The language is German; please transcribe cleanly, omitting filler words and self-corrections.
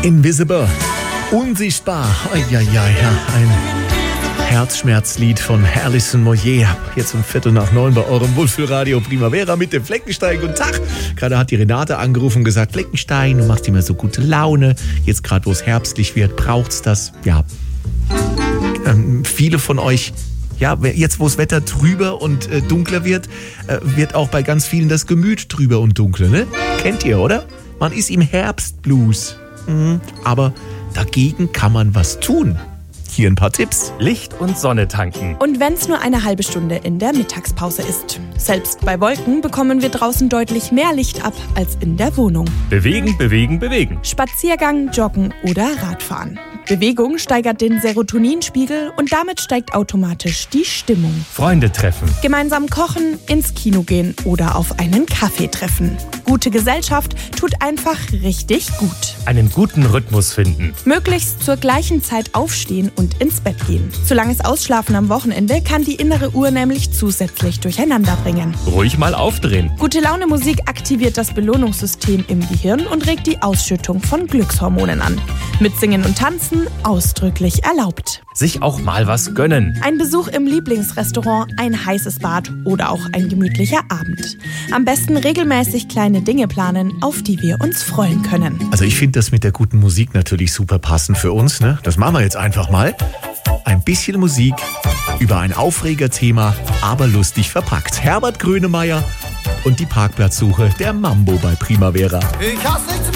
Invisible. Unsichtbar. Ein Herzschmerzlied von Alison Moyet. Jetzt um 8:45 bei eurem Wohlfühlradio Primavera mit dem Fleckenstein. Guten Tag. Gerade hat die Renate angerufen und gesagt, Fleckenstein, du machst immer so gute Laune. Jetzt gerade, wo es herbstlich wird, braucht's das. Ja. Viele von euch, ja, jetzt wo das Wetter trüber und dunkler wird, wird auch bei ganz vielen das Gemüt trüber und dunkler, ne? Kennt ihr, oder? Man ist im Herbstblues. Aber dagegen kann man was tun. Hier ein paar Tipps. Licht und Sonne tanken. Und wenn es nur eine halbe Stunde in der Mittagspause ist. Selbst bei Wolken bekommen wir draußen deutlich mehr Licht ab als in der Wohnung. Bewegen, bewegen, bewegen. Spaziergang, Joggen oder Radfahren. Bewegung steigert den Serotoninspiegel und damit steigt automatisch die Stimmung. Freunde treffen. Gemeinsam kochen, ins Kino gehen oder auf einen Kaffee treffen. Gute Gesellschaft tut einfach richtig gut. Einen guten Rhythmus finden. Möglichst zur gleichen Zeit aufstehen und ins Bett gehen. Zu langes Ausschlafen am Wochenende kann die innere Uhr nämlich zusätzlich durcheinander bringen. Ruhig mal aufdrehen. Gute Laune Musik aktiviert das Belohnungssystem im Gehirn und regt die Ausschüttung von Glückshormonen an. Mitsingen und Tanzen ausdrücklich erlaubt. Sich auch mal was gönnen. Ein Besuch im Lieblingsrestaurant, ein heißes Bad oder auch ein gemütlicher Abend. Am besten regelmäßig kleine Dinge planen, auf die wir uns freuen können. Also ich finde das mit der guten Musik natürlich super passend für uns, ne? Das machen wir jetzt einfach mal. Ein bisschen Musik über ein Aufregerthema, aber lustig verpackt. Herbert Grönemeyer und die Parkplatzsuche der Mambo bei Primavera. Ich hasse nichts